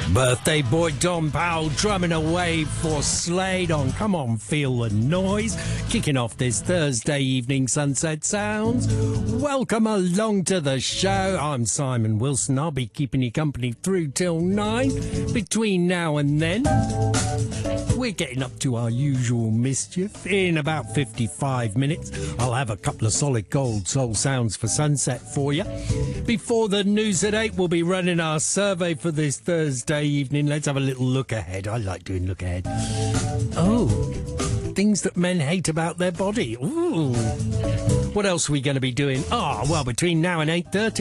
Birthday boy Don Powell drumming away for Slade on Come On Feel the Noise, kicking off this Thursday evening Sunset Sounds. Welcome along to the show. I'm Simon Wilson. I'll be keeping you company through till 9. Between now and then, we're getting up to our usual mischief. In about 55 minutes, I'll have a couple of solid gold soul sounds for sunset for you. Before the news at 8, we'll be running our survey for this Thursday evening. Let's have a little look ahead. I like doing look ahead. Oh, things that men hate about their body. Ooh. What else are we going to be doing? Well, between now and 8:30,